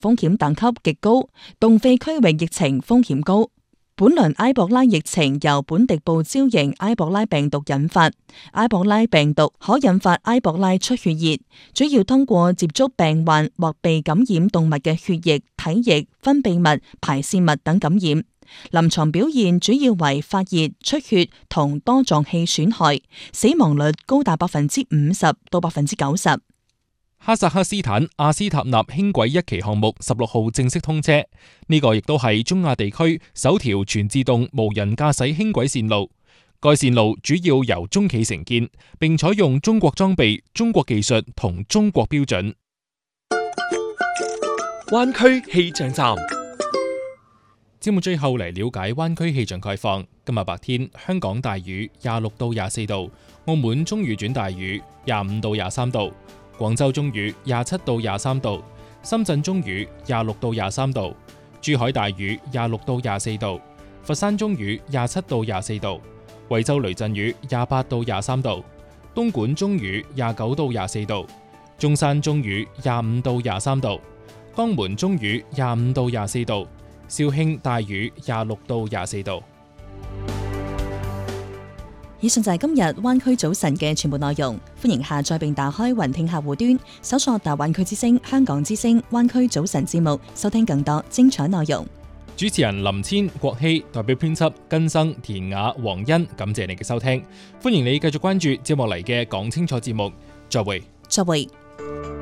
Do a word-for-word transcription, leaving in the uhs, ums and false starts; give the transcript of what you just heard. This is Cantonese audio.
風險等級極高，東非區域疫情風險高。本輪埃博拉疫情由本地部招型埃博拉病毒引發，埃博拉病毒可引發埃博拉出血熱，主要通過接觸病患或被感染動物嘅血液、體液、分泌物、排泄物等感染。臨床表現主要為發熱、出血同多臟器損害，死亡率高達百分之五十到百分之九十。 哈薩克斯坦阿斯塔納輕軌一期項目十六號正式通車，呢、這個亦都係中亞地區首條全自動無人駕駛輕軌線路。該線路主要由中企承建，並採用中國裝備、中國技術同中國標準。 灣區氣象站， 節目最後嚟了解灣區氣象概況。今日白天香港大雨廿六到廿四度，澳門中雨轉大雨廿五到廿三度。廣州中雨廿七到廿三度，深圳中雨廿六到廿三度，珠海大雨廿六到廿四度，佛山中雨廿七到廿四度，惠州雷陣雨廿八到廿三度，東莞中雨廿九到廿四度，中山中雨廿五到廿三度，江門中雨廿五到廿四度，肇慶大雨廿六到廿四度。 以上就係今日灣區早晨嘅全部內容，歡迎下載並打開雲聽客戶端，搜索大灣區之聲、香港之聲、灣區早晨節目，收聽更多精彩內容。 主持人林千、郭希代表編輯根生、田雅、黃欣，感謝你嘅收聽，歡迎你繼續關注接落嚟嘅講清楚節目，再會。 再會。